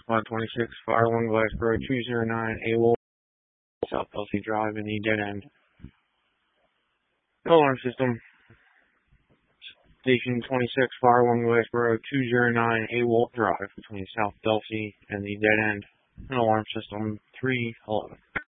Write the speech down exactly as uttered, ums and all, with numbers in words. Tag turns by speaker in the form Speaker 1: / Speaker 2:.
Speaker 1: Squad twenty-six, Fire one, Glassboro two zero nine, AWOL, South Elsie Drive in the dead end. Alarm system. Station twenty-six, Fire one, Glassboro two zero nine, AWOL Drive between South Elsie and the dead end. Alarm system three eleven.